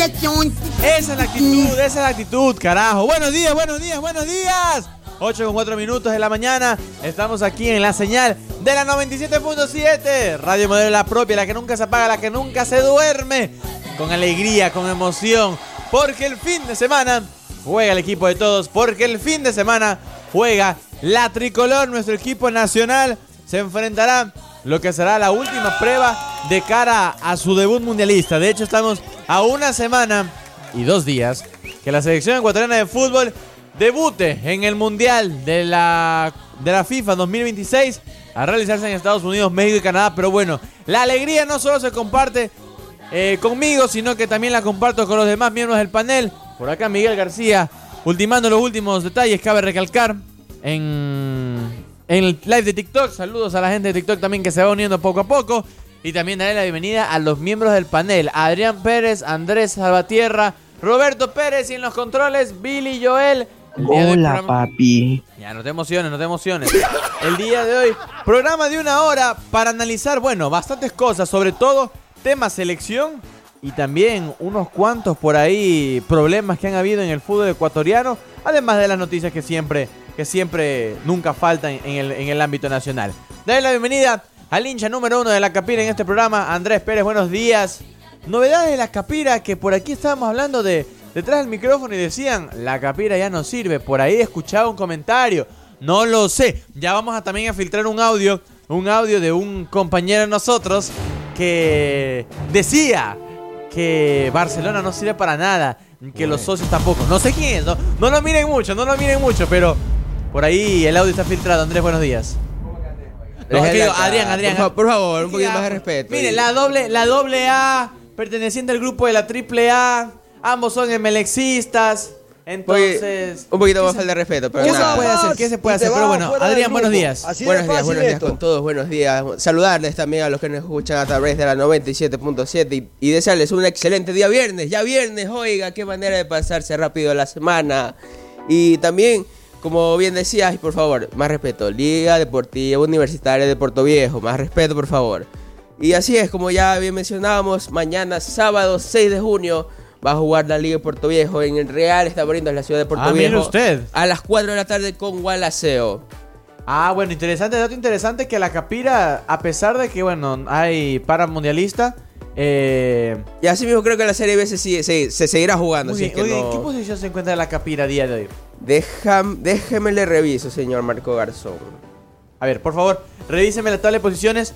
humillación. Esa es la actitud, carajo. Buenos días, buenos días, buenos días. 8:04 de la mañana. Estamos aquí en la señal de la 97.7. Radio Modelo, la propia, la que nunca se apaga, la que nunca se duerme. Con alegría, con emoción. Porque el fin de semana juega el equipo de todos. Porque el fin de semana juega la tricolor. Nuestro equipo nacional se enfrentará lo que será la última prueba de cara a su debut mundialista. De hecho, estamos a una semana y 2 días que la selección ecuatoriana de fútbol debute en el Mundial de la FIFA 2026 a realizarse en Estados Unidos, México y Canadá. Pero bueno, la alegría no solo se comparte conmigo, sino que también la comparto con los demás miembros del panel. Por acá Miguel García, ultimando los últimos detalles. Cabe recalcar en el live de TikTok. Saludos a la gente de TikTok también que se va uniendo poco a poco. Y también daré la bienvenida a los miembros del panel: Adrián Pérez, Andrés Salvatierra, Roberto Pérez, y en los controles Billy Joel. Hola, papi. Ya, no te emociones, no te emociones. El día de hoy, programa de 1 hora para analizar, bueno, bastantes cosas, sobre todo tema selección y también unos cuantos por ahí problemas que han habido en el fútbol ecuatoriano, además de las noticias que siempre nunca faltan en el ámbito nacional. Dale la bienvenida al hincha número 1 de la Capira en este programa, Andrés Pérez. Buenos días. Novedades de la Capira, que por aquí estábamos hablando detrás del micrófono y decían, la Capira ya no sirve. Por ahí escuchaba un comentario, no lo sé. Ya vamos también a filtrar un audio de un compañero de nosotros que decía que Barcelona no sirve para nada, que los socios tampoco. No sé quién es, no lo miren mucho, pero por ahí el audio está filtrado. Andrés, buenos días. No, Adrián. Por favor, un poquito más de respeto. Mire, la doble A, perteneciente al grupo de la triple A, ambos son emelexistas. Entonces, un poquito más de respeto, pero ¿Qué se puede hacer? Pero bueno, Adrián, buenos días. Buenos días con todos, buenos días. Saludarles también a los que nos escuchan a través de la 97.7 y desearles un excelente día viernes. Ya viernes, oiga, qué manera de pasarse rápido la semana. Y también, como bien decías, por favor, más respeto. Liga Deportiva Universitaria de Puerto Viejo, más respeto, por favor. Y así es, como ya bien mencionábamos, mañana sábado 6 de junio va a jugar la Liga de Puerto Viejo en el Real Estamarindo, en la ciudad de Puerto Viejo. Mire usted. A las 4 de la tarde con Gualaceo. Bueno, dato interesante que la Capira, a pesar de que, bueno, hay para mundialista, y así mismo creo que la Serie B se seguirá jugando. Muy bien. Oye, ¿en qué posición se encuentra la Capira a día de hoy? Déjeme le reviso, señor Marco Garzón. A ver, por favor, revíseme la tabla de posiciones,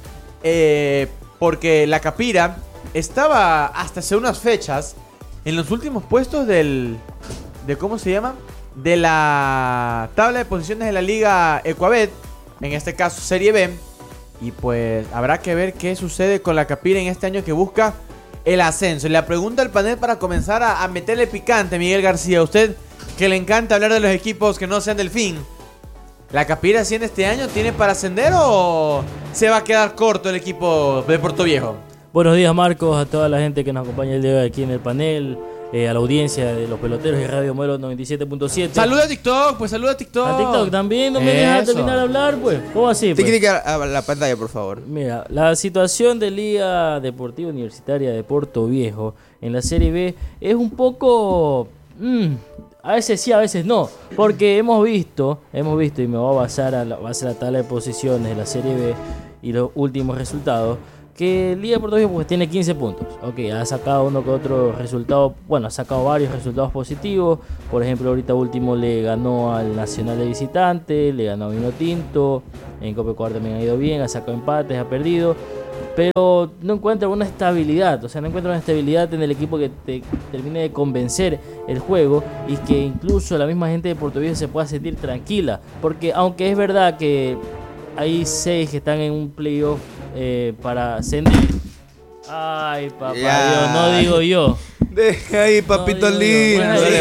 porque la Capira estaba hasta hace unas fechas en los últimos puestos ¿cómo se llama? De la tabla de posiciones de la Liga Ecuabet, en este caso Serie B. Y pues habrá que ver qué sucede con la Capira en este año que busca el ascenso. Y la pregunta al panel para comenzar a meterle picante, Miguel García, usted que le encanta hablar de los equipos que no sean Delfín, ¿la Capira asciende este año? ¿Tiene para ascender o se va a quedar corto el equipo de Puerto Viejo? Buenos días, Marcos, a toda la gente que nos acompaña el día de hoy aquí en el panel, a la audiencia de los peloteros y Radio Modelo 97.7. Saluda a TikTok, pues saluda a TikTok. A TikTok también, no me dejas terminar de hablar, pues. ¿Cómo así? Pues? Tic a la pantalla, por favor. Mira, la situación de Liga Deportiva Universitaria de Puerto Viejo en la Serie B es un poco... a veces sí, a veces no. Porque hemos visto, y me voy a basar a la tabla de posiciones de la Serie B y los últimos resultados, que Liga de Puerto Viejo pues tiene 15 puntos. Ok, ha sacado uno que otro resultado, bueno, ha sacado varios resultados positivos. Por ejemplo, ahorita último le ganó al Nacional de visitante, le ganó a Vino Tinto, en Copa Ecuador también ha ido bien, ha sacado empates, ha perdido, pero no encuentra una estabilidad, en el equipo que te termine de convencer el juego y que incluso la misma gente de Puerto Viejo se pueda sentir tranquila, porque aunque es verdad que hay 6 que están en un playoff para ascender. Ay, papá Dios, no digo yo. Deja ahí, papito lindo.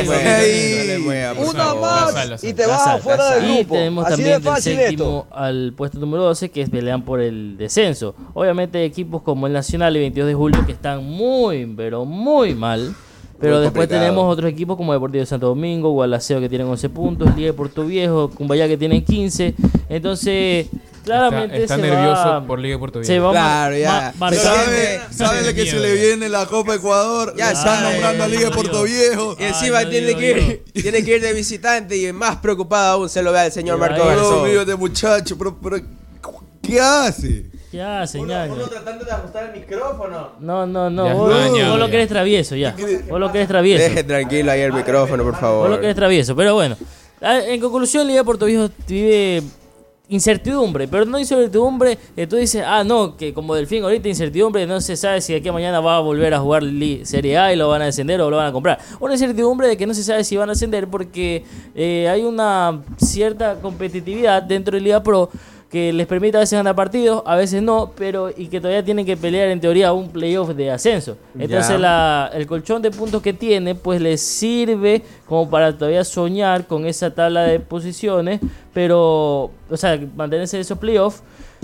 Una más y te vas afuera del grupo. Y tenemos así también de fácil del séptimo al puesto número 12 que pelean por el descenso. Obviamente equipos como el Nacional y 22 de Julio que están muy, pero muy mal. Pero muy después complicado. tenemos otros equipos como Deportivo de Santo Domingo, Gualaceo que tienen 11 puntos, Liga de Puerto Viejo, Cumbayá que tienen 15. Entonces claramente está se nervioso va, por Liga de Puerto se Viejo. va Claro, ya. ¿Sabe que se le viene la Copa Ecuador? Ya Están sabe. nombrando a Liga de Puerto Viejo. Y encima no tiene digo que ir de visitante y más preocupado aún se lo ve al señor Marco Dios Dios Garzón. mío, este muchacho, pero ¿qué hace? Ya, señal. Uno tratando de ajustar el micrófono. No. Ya Vos, está dañado, vos lo ya. que eres travieso, ya. Vos lo que eres travieso. Deje tranquilo ahí el micrófono, por Vos favor. lo que eres travieso. Pero bueno, en conclusión, Liga de Puerto Viejo vive incertidumbre. Pero no incertidumbre, tú dices, no, que como Delfín ahorita incertidumbre, no se sabe si de aquí a mañana va a volver a jugar Serie A y lo van a descender o lo van a comprar. Una incertidumbre de que no se sabe si van a ascender porque hay una cierta competitividad dentro de Liga Pro que les permite a veces ganar partidos, a veces no, pero y que todavía tienen que pelear en teoría un playoff de ascenso. Entonces el colchón de puntos que tiene pues les sirve como para todavía soñar con esa tabla de posiciones, pero, o sea, mantenerse en esos playoffs,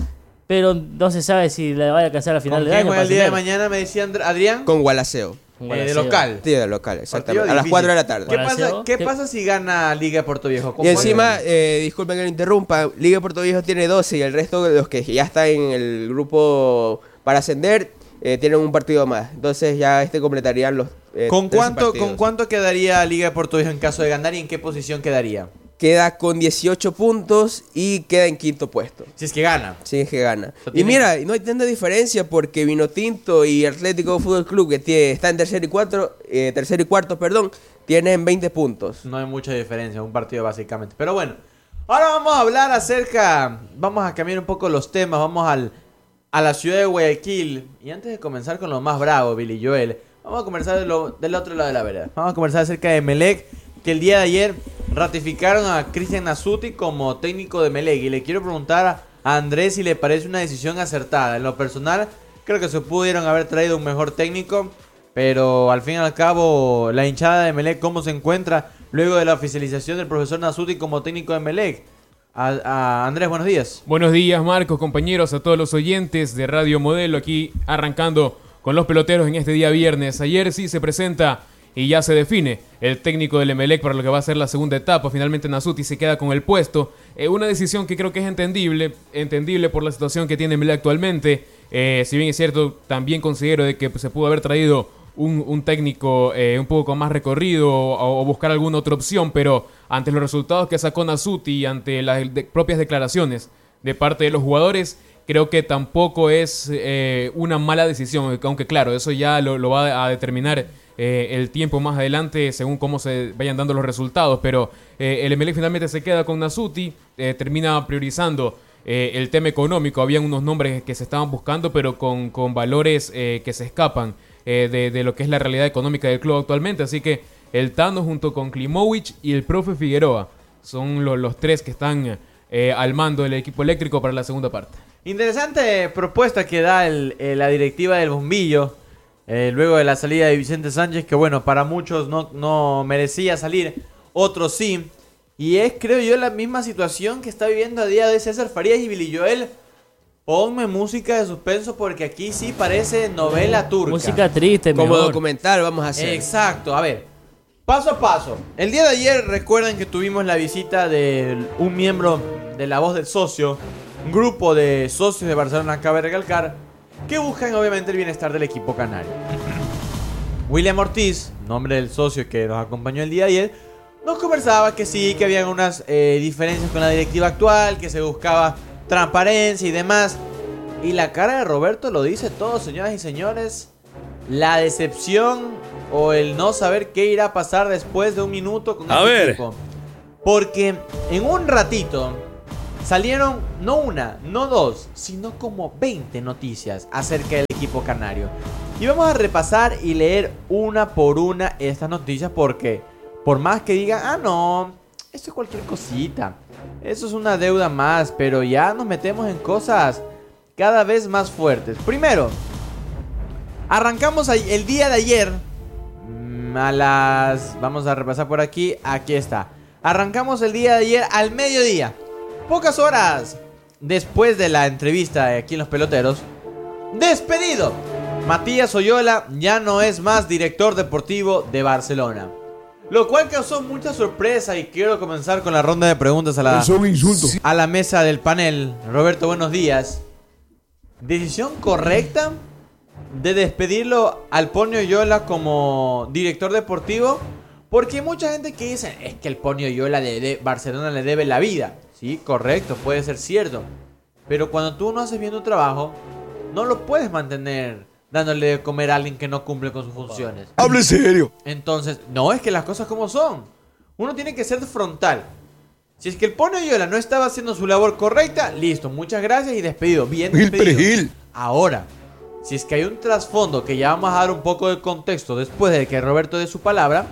pero no se sabe si le vaya a alcanzar a final ¿Con de quién año. juega el para día de ascender. mañana? Me decía Adrián. Con Gualaceo. De local. Sí, de local, exactamente. Partido A las difícil. 4 de la tarde. ¿Qué ¿Qué? pasa si gana Liga de Puerto Viejo? Y encima, disculpen que lo interrumpa, Liga de Puerto Viejo tiene 12 y el resto de los que ya están en el grupo para ascender tienen un partido más. Entonces ya completarían los ¿Con 13 cuánto, partidos. ¿Con cuánto quedaría Liga de Puerto Viejo en caso de ganar y en qué posición quedaría? Queda con 18 puntos y queda en quinto puesto. Si es que gana. Sí, es que gana. Lo Y tiene- mira, no hay tanta diferencia porque Vinotinto y Atlético Fútbol Club, que está en tercero y cuarto, tienen 20 puntos. No hay mucha diferencia, un partido básicamente. Pero bueno, ahora vamos a hablar vamos a cambiar un poco los temas, vamos a la ciudad de Guayaquil. Y antes de comenzar con lo más bravo, Billy Joel, vamos a conversar del otro lado de la vereda. Vamos a conversar acerca de Emelec, que el día de ayer ratificaron a Cristian Nasuti como técnico de Emelec. Y le quiero preguntar a Andrés si le parece una decisión acertada. En lo personal, creo que se pudieron haber traído un mejor técnico, pero al fin y al cabo, la hinchada de Emelec, ¿cómo se encuentra luego de la oficialización del profesor Nasuti como técnico de Emelec? Andrés, buenos días. Buenos días, Marcos, compañeros, a todos los oyentes de Radio Modelo, aquí arrancando con los peloteros en este día viernes. Ayer sí se presenta y ya se define el técnico del Emelec para lo que va a ser la segunda etapa. Finalmente Nasuti se queda con el puesto. Una decisión que creo que es entendible por la situación que tiene Emelec actualmente. Si bien es cierto, también considero de que se pudo haber traído un técnico un poco con más recorrido o buscar alguna otra opción, pero ante los resultados que sacó Nasuti y ante las propias declaraciones de parte de los jugadores, creo que tampoco es una mala decisión, aunque claro, eso ya lo va a determinar el tiempo más adelante según cómo se vayan dando los resultados, pero el Emelec finalmente se queda con Nasuti, termina priorizando el tema económico. Habían unos nombres que se estaban buscando, pero con valores que se escapan de lo que es la realidad económica del club actualmente, así que el Tano junto con Klimovic y el profe Figueroa son los tres que están al mando del equipo eléctrico para la segunda parte. Interesante propuesta que da la directiva del Bombillo luego de la salida de Vicente Sánchez, que bueno, para muchos no merecía salir, otros sí. Y es, creo yo, la misma situación que está viviendo a día de hoy César Farías y Billy Joel. Ponme música de suspenso porque aquí sí parece novela turca. Música triste, Como mejor. documental vamos a hacer. Exacto, a ver, paso a paso. El día de ayer recuerden que tuvimos la visita de un miembro de La Voz del Socio, un grupo de socios de Barcelona, cabe recalcar, que buscan obviamente el bienestar del equipo canario. William Ortiz, nombre del socio que nos acompañó el día de ayer, nos conversaba que sí, que habían unas diferencias con la directiva actual, que se buscaba transparencia y demás. Y la cara de Roberto lo dice todo, señoras y señores. La decepción o el no saber qué irá a pasar después de un minuto con este equipo. Porque en un ratito salieron no una, no dos, sino como 20 noticias acerca del equipo canario. Y vamos a repasar y leer una por una estas noticias porque por más que digan, no, esto es cualquier cosita, eso es una deuda más, pero ya nos metemos en cosas cada vez más fuertes. Primero, arrancamos el día de ayer vamos a repasar por aquí, aquí está. Arrancamos el día de ayer al mediodía, pocas horas después de la entrevista aquí en Los Peloteros. Despedido, Matías Oyola ya no es más director deportivo de Barcelona. Lo cual causó mucha sorpresa y quiero comenzar con la ronda de preguntas a la mesa del panel. Roberto, buenos días. ¿Decisión correcta de despedirlo al Pony Oyola como director deportivo? Porque hay mucha gente que dice, es que el Pony Oyola de Barcelona le debe la vida. Sí, correcto, puede ser cierto. Pero cuando tú no haces bien tu trabajo, no lo puedes mantener dándole de comer a alguien que no cumple con sus funciones. ¡Hable serio! Entonces, no, es que las cosas como son. Uno tiene que ser frontal. Si es que el Pony Oyola no estaba haciendo su labor correcta, listo, muchas gracias y despedido. Bien despedido. Ahora, si es que hay un trasfondo que ya vamos a dar un poco de contexto después de que Roberto dé su palabra,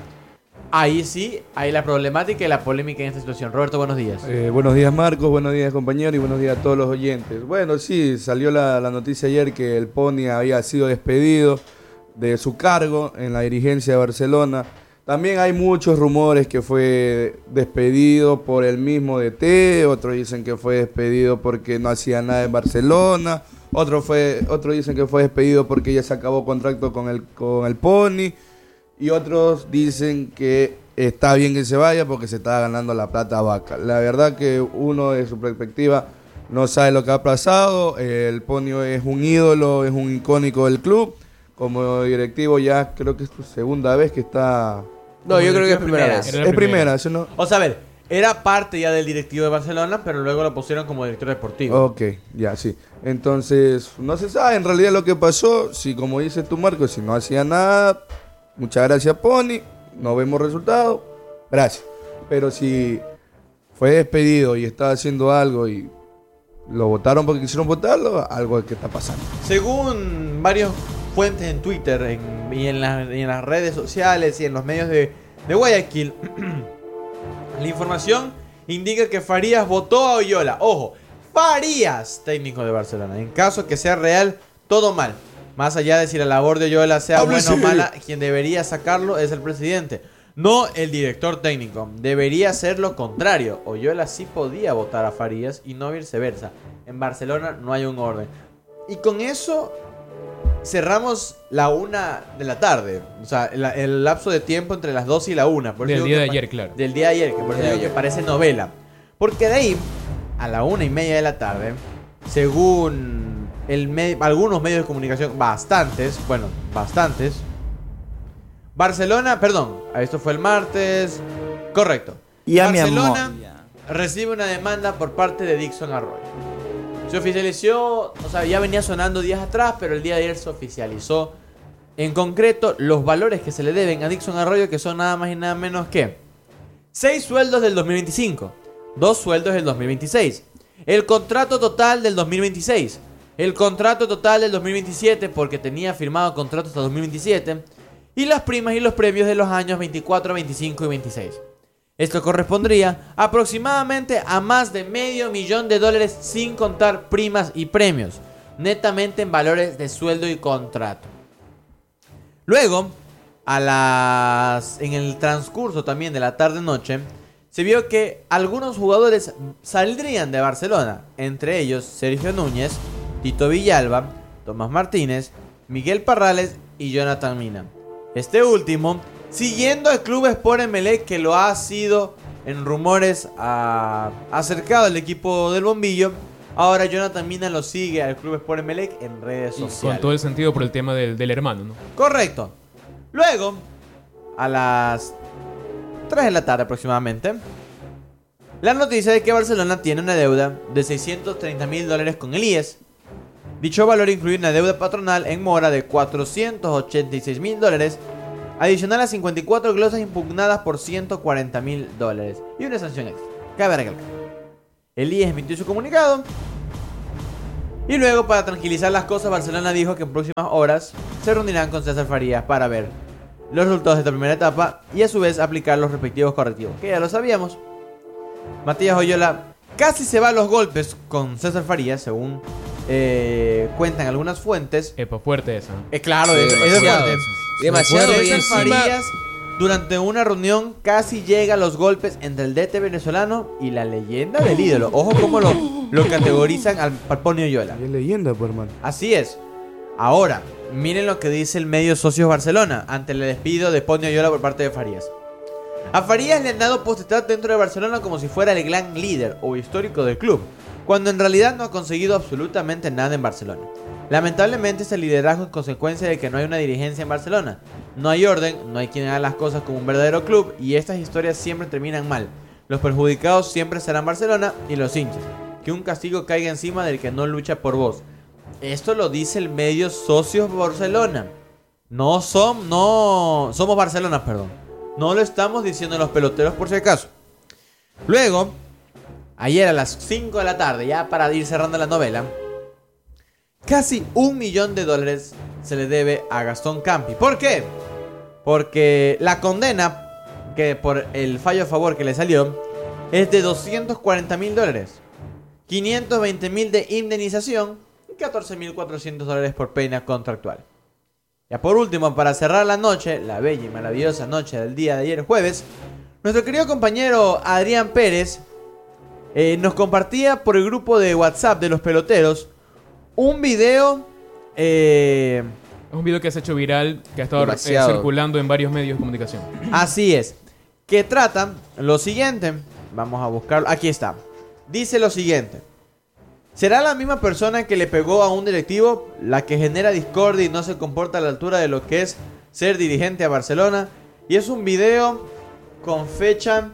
ahí sí hay la problemática y la polémica en esta situación. Roberto, buenos días. Buenos días, Marcos, buenos días, compañero, y buenos días a todos los oyentes. Bueno, sí, salió la noticia ayer que el Pony había sido despedido de su cargo en la dirigencia de Barcelona. También hay muchos rumores que fue despedido por el mismo DT, otros dicen que fue despedido porque no hacía nada en Barcelona, otros dicen que fue despedido porque ya se acabó contrato con el Pony, y otros dicen que está bien que se vaya porque se está ganando la plata vaca. La verdad que uno de su perspectiva no sabe lo que ha pasado. El Pony es un ídolo, es un icónico del club. Como directivo ya creo que es tu segunda vez que está... No, yo creo que es primera vez. Es primera, eso no... O sea, a ver, era parte ya del directivo de Barcelona, pero luego lo pusieron como director deportivo. Ok, ya, sí. Entonces, no se sabe en realidad lo que pasó. Si, como dices tú, Marcos, si no hacía nada, muchas gracias, Pony. No vemos resultados, gracias. Pero si fue despedido y estaba haciendo algo y lo votaron porque quisieron votarlo, algo es que está pasando. Según varios fuentes en Twitter y en las redes sociales y en los medios de Guayaquil, la información indica que Farías votó a Oyola. Ojo, Farías, técnico de Barcelona. En caso que sea real, todo mal. Más allá de si la labor de Oyola sea buena o mala, quien debería sacarlo es el presidente, no el director técnico. Debería ser lo contrario. Oyola sí podía votar a Farías y no viceversa. En Barcelona no hay un orden. Y con eso cerramos la 1 de la tarde. O sea, el lapso de tiempo entre las 2 y la 1. Del día de ayer, claro. Del día de ayer, que por eso digo que parece novela. Porque de ahí, a la 1:30 de la tarde, según algunos medios de comunicación, bastantes, esto fue el martes, correcto. Barcelona recibe una demanda por parte de Dixon Arroyo. Se oficializó, o sea, ya venía sonando días atrás, pero el día de ayer se oficializó. En concreto, los valores que se le deben a Dixon Arroyo, que son nada más y nada menos que 6 sueldos del 2025, 2 sueldos del 2026, el contrato total del 2026, el contrato total del 2027, porque tenía firmado contrato hasta 2027, y las primas y los premios de los años 24, 25 y 26. Esto correspondría aproximadamente a más de $500,000 sin contar primas y premios, netamente en valores de sueldo y contrato. Luego, en el transcurso también de la tarde-noche, se vio que algunos jugadores saldrían de Barcelona, entre ellos Sergio Núñez, Tito Villalba, Tomás Martínez, Miguel Parrales y Jonathan Mina. Este último, siguiendo al Club Sport Emelec, que lo ha sido en rumores acercado al equipo del Bombillo. Ahora Jonathan Mina lo sigue al Club Sport Emelec en redes sociales. Con todo el sentido por el tema del hermano, ¿no? Correcto. Luego, a las 3 de la tarde aproximadamente, la noticia de que Barcelona tiene una deuda de $630,000 con el IES. Dicho valor incluye una deuda patronal en mora de $486,000, adicional a 54 glosas impugnadas por $140,000 y una sanción extra. Cabe recalcar, el IES emitió su comunicado y luego, para tranquilizar las cosas, Barcelona dijo que en próximas horas se reunirán con César Farías para ver los resultados de esta primera etapa y a su vez aplicar los respectivos correctivos, que ya lo sabíamos. Matías Oyola casi se va a los golpes con César Farías, según cuentan algunas fuentes. Fuerte eso, ¿no? Claro, eso es fuerte. Demasiado César bien. Farías, durante una reunión, casi llega a los golpes entre el DT venezolano y la leyenda del ídolo. Ojo cómo lo categorizan al Pony Oyola. Es leyenda, pues, hermano. Así es. Ahora, miren lo que dice el medio Socios Barcelona ante el despido de Pony Oyola por parte de Farías. A Farías le han dado potestad dentro de Barcelona como si fuera el gran líder o histórico del club, cuando en realidad no ha conseguido absolutamente nada en Barcelona. Lamentablemente este liderazgo es consecuencia de que no hay una dirigencia en Barcelona. No hay orden, no hay quien haga las cosas como un verdadero club y estas historias siempre terminan mal. Los perjudicados siempre serán Barcelona y los hinchas. Que un castigo caiga encima del que no lucha por vos. Esto lo dice el medio Socios Barcelona. Somos Barcelona, perdón. No lo estamos diciendo los peloteros por si acaso. Luego, ayer a las 5 de la tarde, ya para ir cerrando la novela, casi $1 millón se le debe a Gastón Campi. ¿Por qué? Porque la condena que por el fallo a favor que le salió es de $240.000, $520.000 de indemnización y $14.400 por pena contractual. Ya por último, para cerrar la noche, la bella y maravillosa noche del día de ayer jueves, nuestro querido compañero Adrián Pérez nos compartía por el grupo de WhatsApp de los peloteros un video. Es un video que se ha hecho viral, que ha estado circulando en varios medios de comunicación. Así es. Que trata lo siguiente. Vamos a buscarlo. Aquí está. Dice lo siguiente. ¿Será la misma persona que le pegó a un directivo la que genera discordia y no se comporta a la altura de lo que es ser dirigente a Barcelona? Y es un video con fecha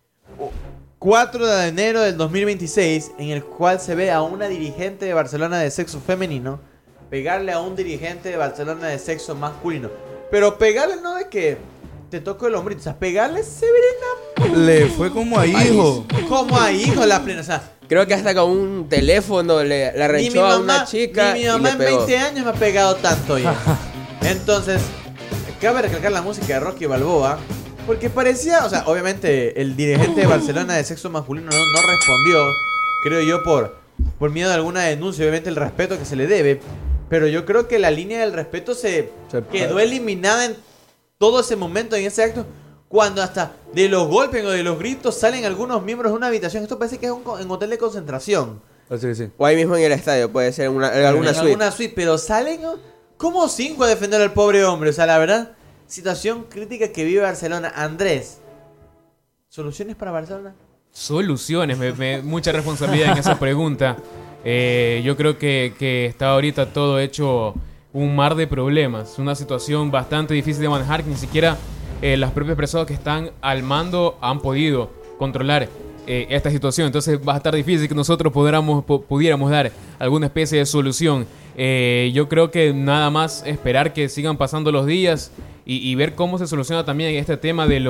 4 de enero del 2026 en el cual se ve a una dirigente de Barcelona de sexo femenino pegarle a un dirigente de Barcelona de sexo masculino. Pero pegarle no de que te toco el hombrito, o sea, pegarle severina. Le fue como a hijo. Como a hijo la plena, o sea. Creo que hasta con un teléfono le arrechó a una chica. Ni mi mamá y le en pegó. 20 años me ha pegado tanto ya. Entonces, cabe recalcar la música de Rocky Balboa. Porque parecía, o sea, obviamente el dirigente de Barcelona de sexo masculino no respondió. Creo yo por miedo a alguna denuncia, obviamente el respeto que se le debe. Pero yo creo que la línea del respeto se quedó eliminada en todo ese momento, en ese acto. Cuando hasta de los golpes o de los gritos salen algunos miembros de una habitación. Esto parece que es en hotel de concentración. Así que sí. O ahí mismo en el estadio, puede ser en alguna suite. Alguna suite, pero salen como 5 a defender al pobre hombre. O sea, la verdad, situación crítica que vive Barcelona. Andrés, ¿soluciones para Barcelona? Soluciones, mucha responsabilidad en esa pregunta. Yo creo que está ahorita todo hecho un mar de problemas. Una situación bastante difícil de manejar que ni siquiera las propias personas que están al mando han podido controlar esta situación. Entonces va a estar difícil que nosotros pudiéramos dar alguna especie de solución. Yo creo que nada más esperar que sigan pasando los días y ver cómo se soluciona también este tema de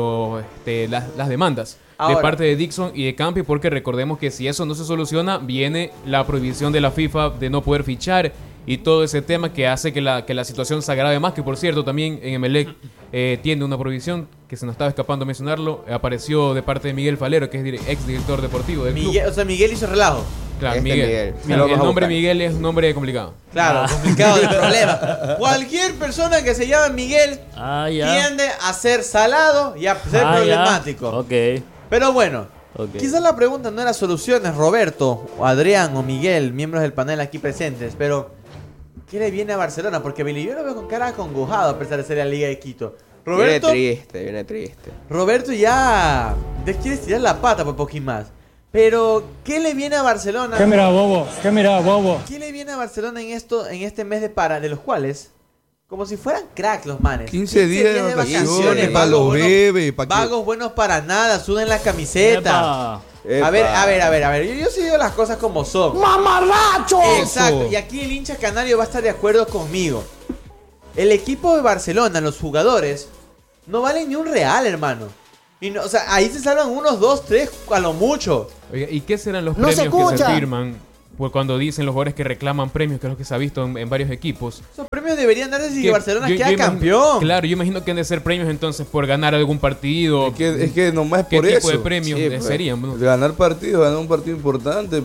las demandas. Ahora, de parte de Dixon y de Campi, porque recordemos que si eso no se soluciona, viene la prohibición de la FIFA de no poder fichar y todo ese tema que hace que la situación se agrave más. Que por cierto, también en Emelec tiene una prohibición que se nos estaba escapando mencionarlo. Apareció de parte de Miguel Falero, que es ex director deportivo del club. O sea, Miguel hizo relajo. Claro, Miguel. El nombre Miguel es un nombre complicado. Claro, complicado de problema. Cualquier persona que se llame Miguel tiende a ser salado y a ser problemático. Ok. Pero bueno, quizás la pregunta no era soluciones, Roberto, o Adrián, o Miguel, miembros del panel aquí presentes, pero ¿qué le viene a Barcelona? Porque yo lo veo con cara acongojado a pesar de ser la Liga de Quito. Roberto, viene triste. Roberto ya quiere tirar la pata por poquín más. Pero, ¿qué le viene a Barcelona? ¿Qué mira, bobo? ¿Qué le viene a Barcelona en este mes de los cuales, como si fueran cracks los manes? 15 días de vacaciones, para los bebés. Vagos buenos para nada, suden la camiseta. Epa. A ver. Yo sí digo las cosas como son. ¡Mamarracho! Exacto. Y aquí el hincha canario va a estar de acuerdo conmigo. El equipo de Barcelona, los jugadores, no valen ni un real, hermano. Y no, o sea, ahí se salvan 1, 2, 3 a lo mucho. Oiga, ¿y qué serán los premios que se firman? Pues cuando dicen los jugadores que reclaman premios, que es lo que se ha visto en varios equipos. Esos premios deberían darse si Barcelona queda campeón. Claro, yo imagino que han de ser premios entonces por ganar algún partido. Es que nomás es por eso. ¿Qué tipo de premios serían? Pues, ganar un partido importante.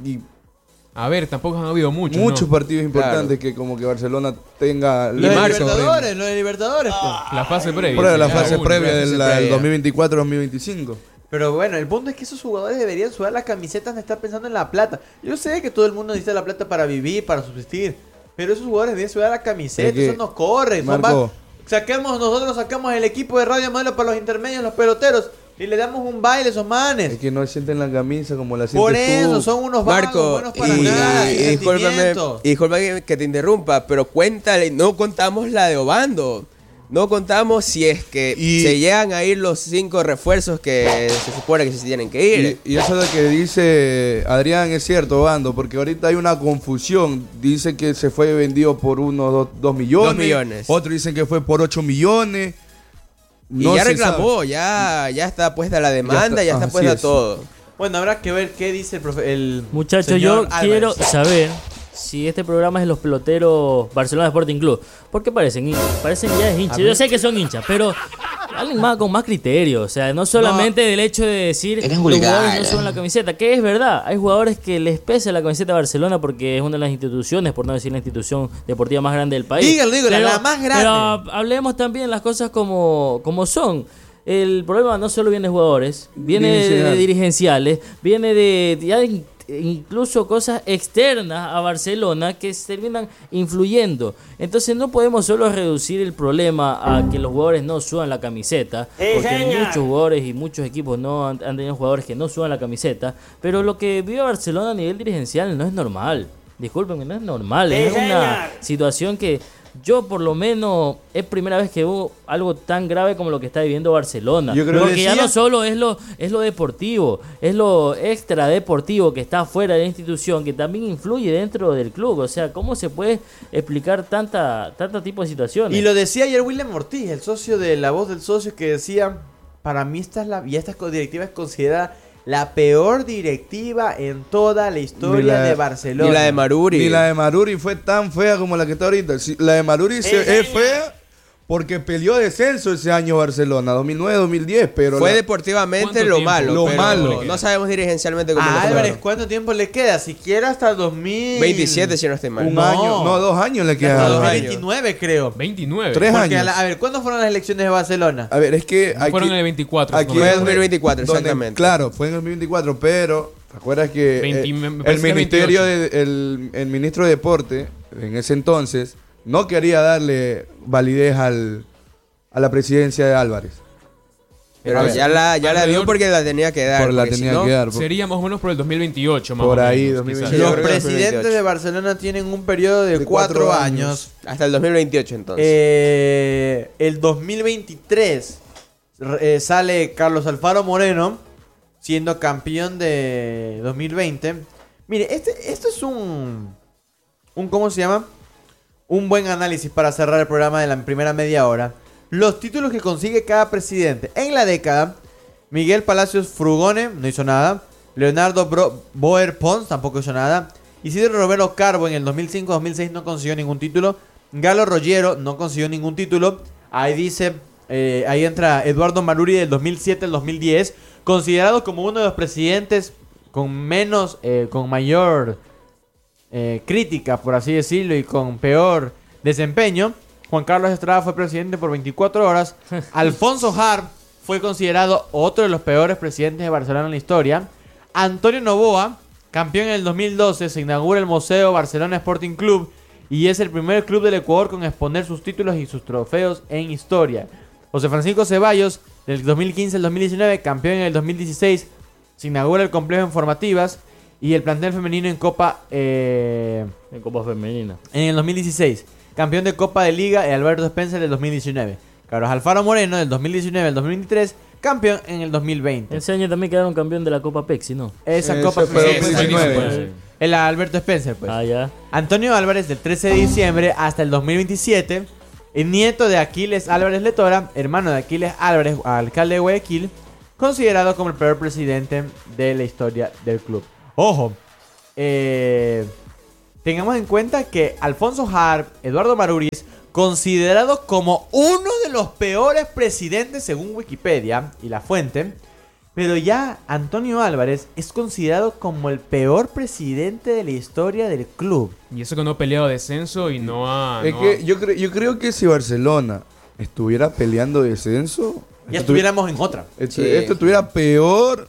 A ver, tampoco han habido muchos partidos importantes que como que Barcelona tenga... Los de Libertadores. La fase previa. La fase previa del 2024-2025. Pero bueno, el punto es que esos jugadores deberían sudar las camisetas de estar pensando en la plata. Yo sé que todo el mundo necesita la plata para vivir, para subsistir. Pero esos jugadores deberían sudar la camiseta, eso no corre. Marco, nosotros sacamos el equipo de Radio Modelo para los intermedios, los peloteros, y le damos un baile a esos manes. Es que no sienten la camisa como la sientes Por eso, tú. son unos Marco, buenos para nada, sin sentimiento. discúlpame que te interrumpa, pero cuéntale, no contamos la de Obando. No contamos si es que se llegan a ir los 5 refuerzos que se supone que se tienen que ir. Y eso es lo que dice Adrián, es cierto, Bando, porque ahorita hay una confusión. Dice que se fue vendido por unos 2 millones. 2 millones. Otros dicen que fue por 8 millones. Y ya reclamó, ya está puesta la demanda, ya está puesta todo. Bueno, habrá que ver qué dice el Muchachos, señor yo Álvarez. quiero saber si este programa es de los peloteros Barcelona Sporting Club. ¿Por qué parecen ya es hinchas? Yo sé que son hinchas, pero alguien más con más criterio. O sea, no solamente del hecho de decir Eres los vulgar. jugadores no suben la camiseta, que es verdad. Hay jugadores que les pesa la camiseta de Barcelona porque es una de las instituciones, por no decir la institución deportiva más grande del país. Dígalo, la más grande. Pero hablemos también las cosas como son. El problema no solo viene de jugadores, viene de dirigenciales, viene de incluso cosas externas a Barcelona que se terminan influyendo. Entonces no podemos solo reducir el problema a que los jugadores no suban la camiseta, porque muchos jugadores y muchos equipos no han tenido jugadores que no suban la camiseta, pero lo que vive Barcelona a nivel dirigencial no es normal. Discúlpenme, no es normal, es una situación que yo por lo menos es primera vez que veo algo tan grave como lo que está viviendo Barcelona. Yo creo porque ya no solo es lo deportivo, es lo extra deportivo que está fuera de la institución, que también influye dentro del club. O sea, ¿cómo se puede explicar tanta tipo de situaciones? Y lo decía ayer William Ortiz, el socio de La Voz del Socio, que decía, para mí esta directiva es considerada la peor directiva en toda la historia de Barcelona. Ni la de Maruri. Ni la de Maruri fue tan fea como la que está ahorita. La de Maruri es fea porque peleó descenso ese año Barcelona, 2009-2010, pero fue deportivamente lo malo. Lo pero malo. No sabemos dirigencialmente cómo A lo Álvarez, tomaron. ¿cuánto tiempo le queda? Siquiera hasta 27, si no estoy mal. Un No. año, no, 2 años le Hasta quedan. 2029, creo. 29. 3 Porque años. a ver, ¿cuándo fueron las elecciones de Barcelona? A ver, es que No fueron en el 24. aquí no, Fue en es 2024, donde- exactamente. Claro, fue en el 2024, pero ¿te acuerdas que 20, me el parece que ministerio 28. el ministro de Deporte en ese entonces no quería darle validez a la presidencia de Álvarez? Pero A ver, ya la dio alrededor- porque la tenía que dar. la porque si tenía no- que dar. Sería más o menos por el 2028, más Por o ahí, menos, 2028. quizás. Yo Los creo que es presidentes 2028. de Barcelona tienen un periodo de 4 4 años. Hasta el 2028 entonces. El 2023 sale Carlos Alfaro Moreno siendo campeón de 2020. Mire, esto es un ¿cómo se llama? Un buen análisis para cerrar el programa de la primera media hora. Los títulos que consigue cada presidente. En la década, Miguel Palacios Frugone no hizo nada. Leonardo Boer Pons tampoco hizo nada. Isidro Romero Carbo en el 2005-2006 no consiguió ningún título. Galo Rollero no consiguió ningún título. Ahí dice, ahí entra Eduardo Maruri del 2007 al 2010, considerado como uno de los presidentes con mayor crítica, por así decirlo, y con peor desempeño. Juan Carlos Estrada fue presidente por 24 horas. Alfonso Harp fue considerado otro de los peores presidentes de Barcelona en la historia. Antonio Novoa, campeón en el 2012, se inaugura el Museo Barcelona Sporting Club y es el primer club del Ecuador con exponer sus títulos y sus trofeos en historia. José Francisco Ceballos, del 2015 al 2019, campeón en el 2016, se inaugura el complejo en formativas y el plantel femenino en Copa En Copa Femenina. en el 2016. Campeón de Copa de Liga, Alberto Spencer del 2019. Carlos Alfaro Moreno del 2019 al 2023, campeón en el 2020. Ese año también quedaron campeón de la Copa Pexi, ¿no? Esa Ese Copa fue fue 2019. el Alberto Spencer, pues. Ah, ya. Antonio Álvarez del 13 de diciembre hasta el 2027. El nieto de Aquiles Álvarez Letora, hermano de Aquiles Álvarez, alcalde de Guayaquil, considerado como el peor presidente de la historia del club. Ojo, tengamos en cuenta que Alfonso Harp, Eduardo Maruriz, considerado como uno de los peores presidentes según Wikipedia y la fuente, pero ya Antonio Álvarez es considerado como el peor presidente de la historia del club. Y eso que no ha peleado descenso y no ha... Es no que ha- yo creo que si Barcelona estuviera peleando descenso, Ya estuviéramos en otra. esto Sí. estuviera peor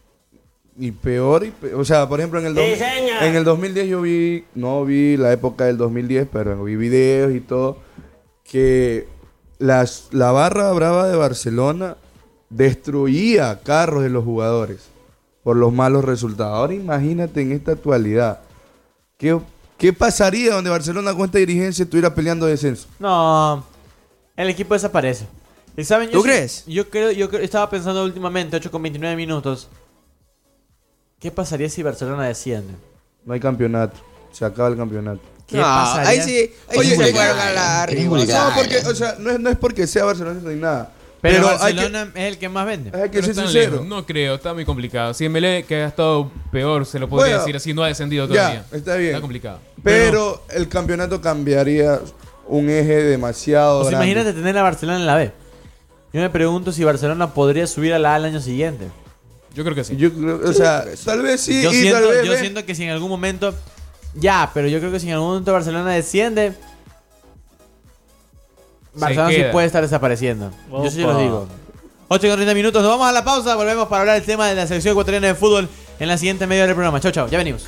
y peor. O sea, por ejemplo, en el 2010 no vi la época del 2010, pero vi videos y todo, que la barra brava de Barcelona destruía carros de los jugadores por los malos resultados. Ahora imagínate en esta actualidad. ¿Qué pasaría donde Barcelona con esta dirigencia estuviera peleando descenso? No, el equipo desaparece. ¿Y saben? ¿Tú crees? Yo estaba pensando últimamente, 8:29 minutos. ¿Qué pasaría si Barcelona desciende? No hay campeonato. Se acaba el campeonato. ¿Qué pasaría? Ahí sí Oye, se fueron a la arriba. No, porque, o sea, no es porque sea Barcelona ni nada. Pero hay Barcelona es el que más vende. hay que Pero ser están sincero. lejos. No creo, está muy complicado. Si Emelec, que ha estado peor, se lo podría Bueno, decir así, no ha descendido ya, todavía. está bien. Está complicado. Pero el campeonato cambiaría un eje demasiado O sea, grande. imagínate tener a Barcelona en la B. Yo me pregunto si Barcelona podría subir a la A el año siguiente. Yo creo que sí. Yo creo, o sea, tal vez sí Yo y tal vez yo B. siento que si en algún momento... Ya, pero yo creo que si en algún momento Barcelona desciende... Barcelona sí queda. puede estar desapareciendo. Yo sí Opa. los digo. 8:30 minutos, nos vamos a la pausa. Volvemos para hablar del tema de la selección ecuatoriana de fútbol en la siguiente media hora del programa. Chau, chau, ya venimos.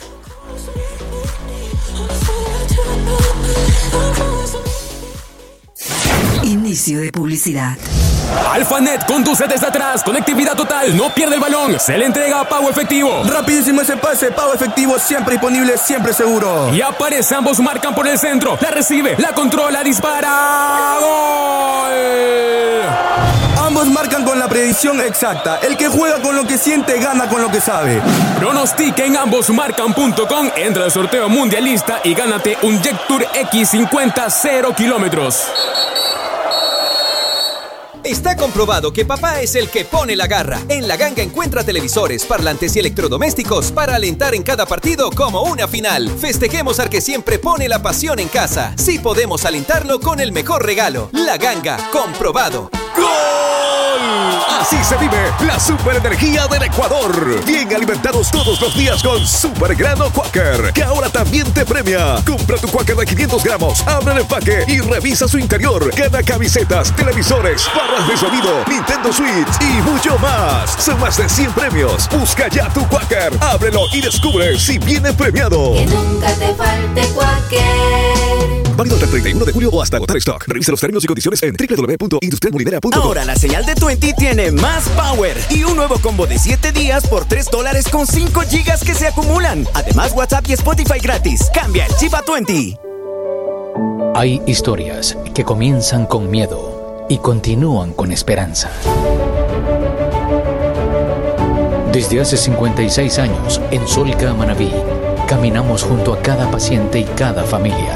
Inicio de publicidad. Alphanet conduce desde atrás, conectividad total, no pierde el balón, se le entrega a Pago Efectivo. Rapidísimo ese pase, Pago Efectivo, siempre disponible, siempre seguro. Y aparece, ambos marcan por el centro, la recibe, la controla, dispara, ¡gol! Ambos marcan con la predicción exacta. El que juega con lo que siente, gana con lo que sabe. Pronostica en ambosmarcan.com, entra al sorteo mundialista y gánate un Jectur X50 0 kilómetros. Está comprobado que papá es el que pone la garra. En La Ganga encuentra televisores, parlantes y electrodomésticos para alentar en cada partido como una final. Festejemos al que siempre pone la pasión en casa. Sí podemos alentarlo con el mejor regalo. La Ganga, comprobado. ¡Gol! Así se vive la superenergía del Ecuador. Bien alimentados todos los días con Super Grano Quaker, que ahora también te premia. Compra tu Quaker de 500 gramos, abre el empaque y revisa su interior. Gana camisetas, televisores, barras de sonido, Nintendo Switch y mucho más. Son más de 100 premios. Busca ya tu Quaker, ábrelo y descubre si viene premiado. Que nunca te falte Quaker. Válido hasta el 31 de julio o hasta agotar stock. Revisa los términos y condiciones en www.industrialmolinera.com. Ahora la señal de 20 tiene más power y un nuevo combo de 7 días por $3 con 5 gigas que se acumulan. Además, WhatsApp y Spotify gratis. Cambia el chip a 20. Hay historias que comienzan con miedo y continúan con esperanza. Desde hace 56 años, en Solca Manabí, caminamos junto a cada paciente y cada familia.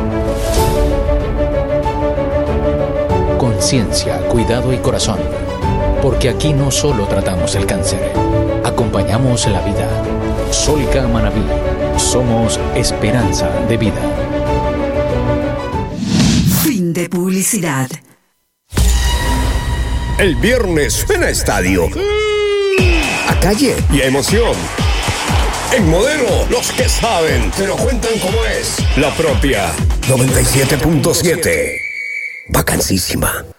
Conciencia, cuidado y corazón. Porque aquí no solo tratamos el cáncer, acompañamos la vida. Solca Manabí, somos esperanza de vida. Fin de publicidad. El viernes en estadio. A calle y a emoción. En Modelo, los que saben, te lo cuentan como es. La propia 97.7. Vacancísima.